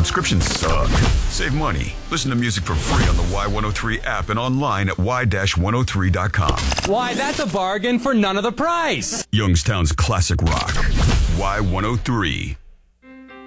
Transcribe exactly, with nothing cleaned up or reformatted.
subscriptions suck. Save money. Listen to music for free on the Y one oh three app and online at y dash one oh three dot com. Why, that's a bargain for none of the price. Youngstown's classic rock. Y one oh three.